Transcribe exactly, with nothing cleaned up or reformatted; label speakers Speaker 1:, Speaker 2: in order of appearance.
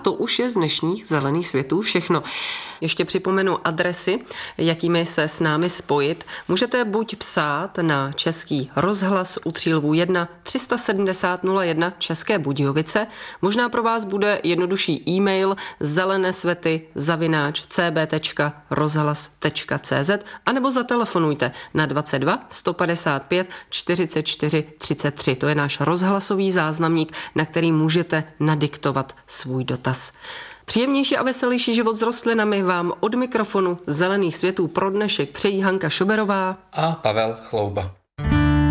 Speaker 1: to už je z dnešních Zelených světů všechno. Ještě připomenu adresy, jakými se s námi spojit. Můžete buď psát na Český rozhlas u Třílvů jedna tři sedmdesát nula jedna České Budějovice. Možná pro vás bude jednodušší e-mail zelenesvety zavináč c b tečka rozhlas tečka c z anebo zatelefonujte na dvacet dva sto padesát pět čtyřicet čtyři třicet tři. To je náš rozhlasový záznamník, na který můžete nadiktovat svůj dotaz. Příjemnější a veselější život s rostlinami vám od mikrofonu Zelených světů pro dnešek přejí Hanka Šoberová
Speaker 2: a Pavel Chlouba.